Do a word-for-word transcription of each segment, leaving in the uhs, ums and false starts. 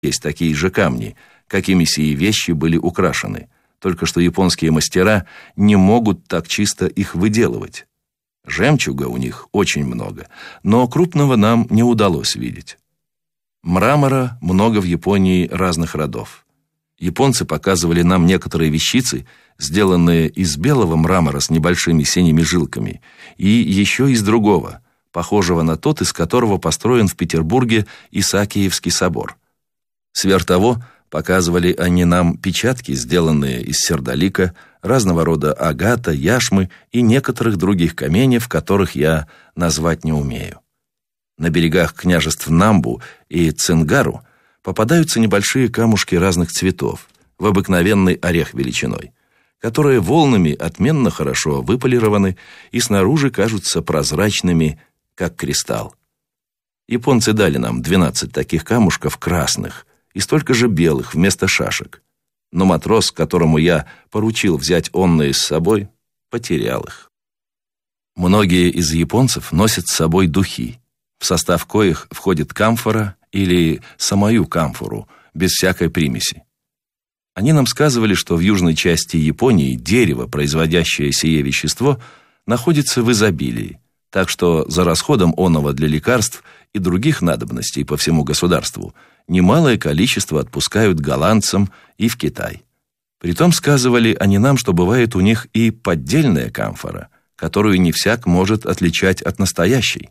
есть такие же камни, какими сии вещи были украшены, только что японские мастера не могут так чисто их выделывать. Жемчуга у них очень много, но крупного нам не удалось видеть. Мрамора много в Японии разных родов. Японцы показывали нам некоторые вещицы, сделанные из белого мрамора с небольшими синими жилками, и еще из другого, похожего на тот, из которого построен в Петербурге Исаакиевский собор. Сверх того, показывали они нам печатки, сделанные из сердолика, разного рода агата, яшмы и некоторых других каменьев, которых я назвать не умею. На берегах княжеств Намбу и Цингару попадаются небольшие камушки разных цветов, в обыкновенный орех величиной, которые волнами отменно хорошо выполированы и снаружи кажутся прозрачными, как кристалл. Японцы дали нам двенадцать таких камушков красных и столько же белых вместо шашек, но матрос, которому я поручил взять онные с собой, потерял их. Многие из японцев носят с собой духи, в состав коих входит камфора или самую камфору, без всякой примеси. Они нам сказывали, что в южной части Японии дерево, производящее сие вещество, находится в изобилии, так что за расходом оного для лекарств и других надобностей по всему государству немалое количество отпускают голландцам и в Китай. Притом сказывали они нам, что бывает у них и поддельная камфора, которую не всяк может отличать от настоящей.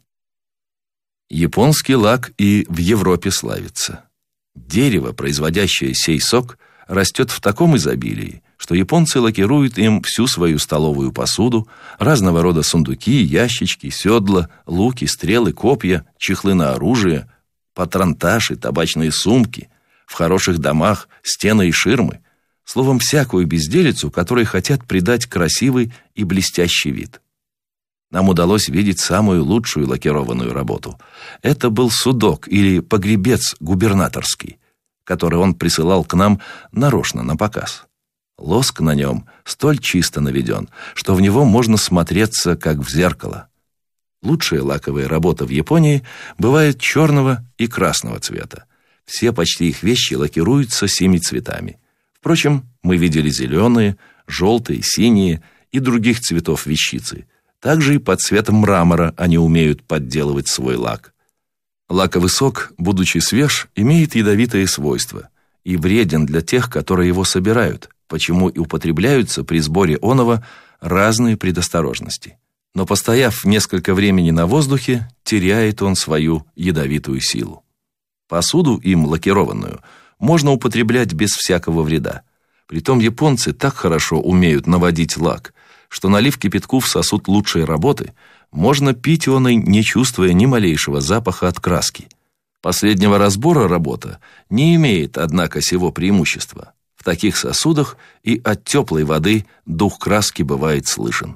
Японский лак и в Европе славится. Дерево, производящее сей сок, растет в таком изобилии, что японцы лакируют им всю свою столовую посуду, разного рода сундуки, ящички, седла, луки, стрелы, копья, чехлы на оружие, патронташи, табачные сумки, в хороших домах стены и ширмы, словом, всякую безделицу, которой хотят придать красивый и блестящий вид. Нам удалось видеть самую лучшую лакированную работу. Это был судок или погребец губернаторский, который он присылал к нам нарочно на показ. Лоск на нем столь чисто наведен, что в него можно смотреться, как в зеркало. Лучшая лаковая работа в Японии бывает черного и красного цвета. Все почти их вещи лакируются семи цветами. Впрочем, мы видели зеленые, желтые, синие и других цветов вещицы. Также и под цветом мрамора они умеют подделывать свой лак. Лаковый сок, будучи свеж, имеет ядовитые свойства и вреден для тех, которые его собирают, почему и употребляются при сборе оного разные предосторожности. Но, постояв несколько времени на воздухе, теряет он свою ядовитую силу. Посуду им лакированную можно употреблять без всякого вреда. Притом японцы так хорошо умеют наводить лак, что, налив кипятку в сосуд лучшей работы, можно пить оной, не чувствуя ни малейшего запаха от краски. Последнего разбора работа не имеет, однако, сего преимущества. В таких сосудах и от теплой воды дух краски бывает слышен.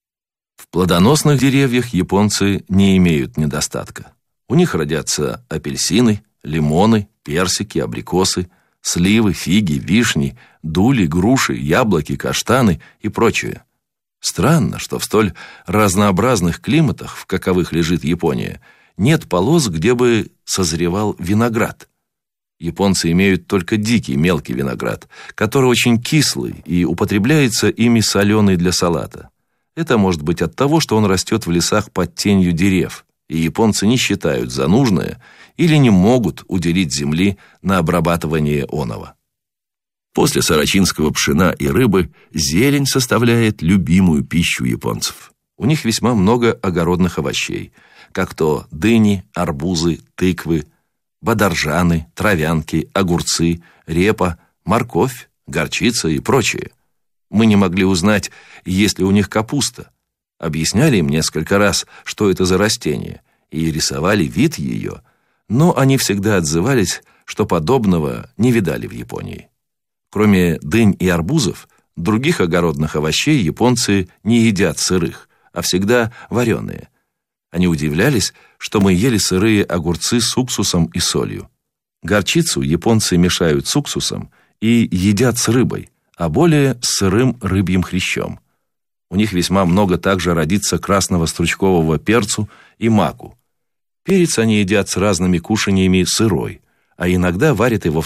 В плодоносных деревьях японцы не имеют недостатка. У них родятся апельсины, лимоны, персики, абрикосы, сливы, фиги, вишни, дули, груши, яблоки, каштаны и прочее. Странно, что в столь разнообразных климатах, в каковых лежит Япония, нет полос, где бы созревал виноград. Японцы имеют только дикий мелкий виноград, который очень кислый и употребляется ими соленый для салата. Это может быть от того, что он растет в лесах под тенью дерев, и японцы не считают за нужное или не могут уделить земли на обрабатывание оного. После сорочинского пшена и рыбы зелень составляет любимую пищу японцев. У них весьма много огородных овощей, как то дыни, арбузы, тыквы, бадаржаны, травянки, огурцы, репа, морковь, горчица и прочее. Мы не могли узнать, есть ли у них капуста. Объясняли им несколько раз, что это за растение, и рисовали вид ее, но они всегда отзывались, что подобного не видали в Японии. Кроме дынь и арбузов, других огородных овощей японцы не едят сырых, а всегда вареные. Они удивлялись, что мы ели сырые огурцы с уксусом и солью. Горчицу японцы мешают с уксусом и едят с рыбой, а более с сырым рыбьим хрящом. У них весьма много также родится красного стручкового перцу и маку. Перец они едят с разными кушаньями сырой, а иногда варят его в